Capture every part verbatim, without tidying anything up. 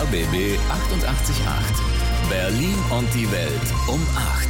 R B B achtundachtzig Komma acht. Berlin und die Welt um acht.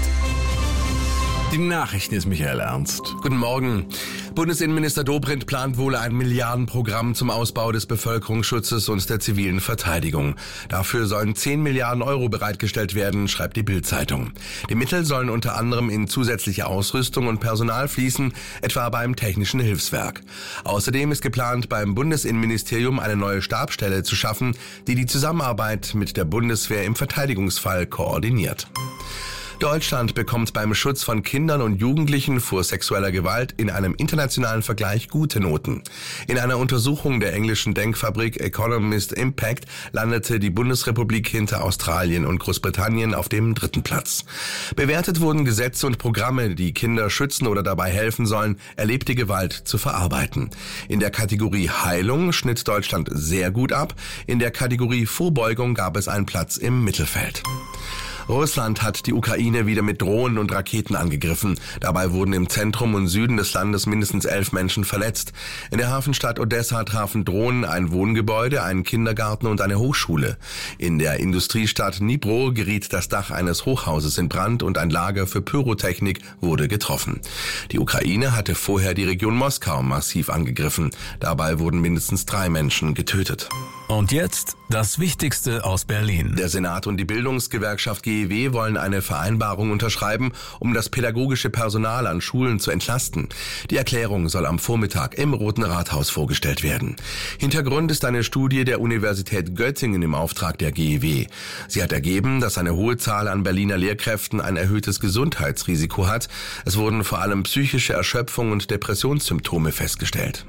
Die Nachrichten ist Michael Ernst. Guten Morgen. Bundesinnenminister Dobrindt plant wohl ein Milliardenprogramm zum Ausbau des Bevölkerungsschutzes und der zivilen Verteidigung. Dafür sollen zehn Milliarden Euro bereitgestellt werden, schreibt die Bild-Zeitung. Die Mittel sollen unter anderem in zusätzliche Ausrüstung und Personal fließen, etwa beim Technischen Hilfswerk. Außerdem ist geplant, beim Bundesinnenministerium eine neue Stabsstelle zu schaffen, die die Zusammenarbeit mit der Bundeswehr im Verteidigungsfall koordiniert. Deutschland bekommt beim Schutz von Kindern und Jugendlichen vor sexueller Gewalt in einem internationalen Vergleich gute Noten. In einer Untersuchung der englischen Denkfabrik Economist Impact landete die Bundesrepublik hinter Australien und Großbritannien auf dem dritten Platz. Bewertet wurden Gesetze und Programme, die Kinder schützen oder dabei helfen sollen, erlebte Gewalt zu verarbeiten. In der Kategorie Heilung schnitt Deutschland sehr gut ab. In der Kategorie Vorbeugung gab es einen Platz im Mittelfeld. Russland hat die Ukraine wieder mit Drohnen und Raketen angegriffen. Dabei wurden im Zentrum und Süden des Landes mindestens elf Menschen verletzt. In der Hafenstadt Odessa trafen Drohnen ein Wohngebäude, einen Kindergarten und eine Hochschule. In der Industriestadt Dnipro geriet das Dach eines Hochhauses in Brand und ein Lager für Pyrotechnik wurde getroffen. Die Ukraine hatte vorher die Region Moskau massiv angegriffen. Dabei wurden mindestens drei Menschen getötet. Und jetzt das Wichtigste aus Berlin. Der Senat und die Bildungsgewerkschaft G E W wollen eine Vereinbarung unterschreiben, um das pädagogische Personal an Schulen zu entlasten. Die Erklärung soll am Vormittag im Roten Rathaus vorgestellt werden. Hintergrund ist eine Studie der Universität Göttingen im Auftrag der G E W. Sie hat ergeben, dass eine hohe Zahl an Berliner Lehrkräften ein erhöhtes Gesundheitsrisiko hat. Es wurden vor allem psychische Erschöpfung und Depressionssymptome festgestellt.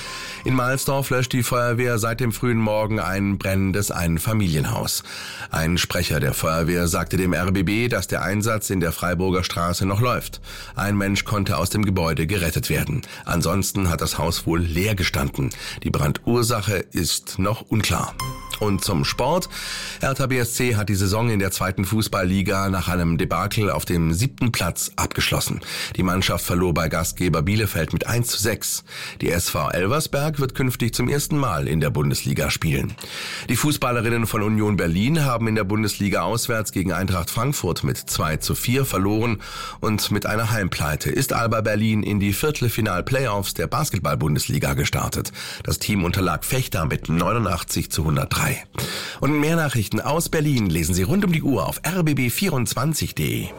In Mahlsdorf löscht die Feuerwehr seit dem frühen Morgen ein brennendes Einfamilienhaus. Ein Sprecher der Feuerwehr sagte dem R B B, dass der Einsatz in der Freiburger Straße noch läuft. Ein Mensch konnte aus dem Gebäude gerettet werden. Ansonsten hat das Haus wohl leer gestanden. Die Brandursache ist noch unklar. Und zum Sport. Hertha B S C hat die Saison in der zweiten Fußballliga nach einem Debakel auf dem siebten Platz abgeschlossen. Die Mannschaft verlor bei Gastgeber Bielefeld mit eins zu sechs. Die S V Elversberg wird künftig zum ersten Mal in der Bundesliga spielen. Die Fußballerinnen von Union Berlin haben in der Bundesliga auswärts gegen Eintracht Frankfurt mit zwei zu vier verloren und mit einer Heimpleite ist Alba Berlin in die Viertelfinal-Playoffs der Basketball-Bundesliga gestartet. Das Team unterlag Vechta mit neunundachtzig zu hundertdrei. Und mehr Nachrichten aus Berlin lesen Sie rund um die Uhr auf r b b vierundzwanzig punkt de.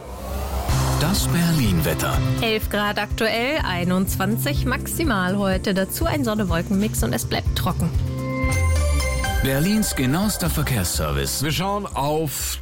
Das Berlin-Wetter. elf Grad aktuell, einundzwanzig maximal heute. Dazu ein Sonne-Wolken-Mix und es bleibt trocken. Berlins genauester Verkehrsservice. Wir schauen auf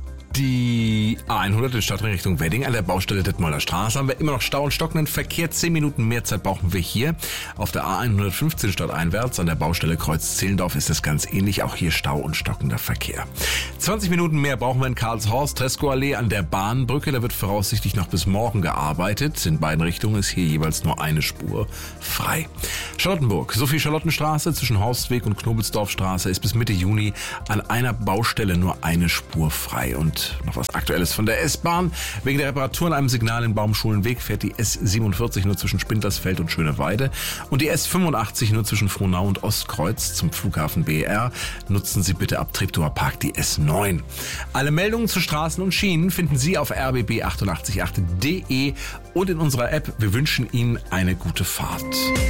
die A hundert in Stadtring Richtung Wedding an der Baustelle Detmolder Straße. Haben wir immer noch Stau und stockenden Verkehr. Zehn Minuten mehr Zeit brauchen wir hier. Auf der A hundertfünfzehn stadteinwärts an der Baustelle Kreuz Zehlendorf ist es ganz ähnlich. Auch hier Stau und stockender Verkehr. zwanzig Minuten mehr brauchen wir in Karlshorst, Tresco-Allee an der Bahnbrücke. Da wird voraussichtlich noch bis morgen gearbeitet. In beiden Richtungen ist hier jeweils nur eine Spur frei. Charlottenburg, Sophie-Charlottenstraße zwischen Horstweg und Knobelsdorfstraße ist bis Mitte Juni an einer Baustelle nur eine Spur frei. Und noch was Aktuelles von der S-Bahn. Wegen der Reparatur an einem Signal in Baumschulenweg fährt die S siebenundvierzig nur zwischen Spindlersfeld und Schöneweide und die S fünfundachtzig nur zwischen Frohnau und Ostkreuz zum Flughafen B R. Nutzen Sie bitte ab Treptower Park die S neun. Alle Meldungen zu Straßen und Schienen finden Sie auf r b b achtundachtzig Komma acht punkt de und in unserer App. Wir wünschen Ihnen eine gute Fahrt.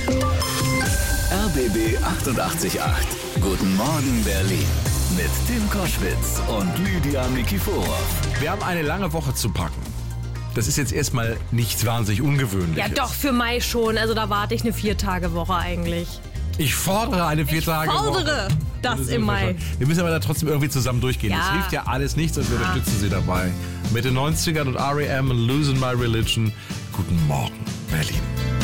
R B B achtundachtzig Komma acht. Guten Morgen Berlin. Mit Tim Koschwitz und Lydia Nikiforov. Wir haben eine lange Woche zu packen. Das ist jetzt erstmal nichts wahnsinnig Ungewöhnliches. Ja doch, für Mai schon. Also da warte ich eine Vier-Tage-Woche eigentlich. Ich fordere eine Vier-Tage-Woche. Ich fordere das, das im Mai. Wir müssen aber da trotzdem irgendwie zusammen durchgehen. Ja. Das hilft ja alles nichts und wir ja. unterstützen Sie dabei. Mit den neunzigern und R E M und Losing My Religion. Guten Morgen, Berlin.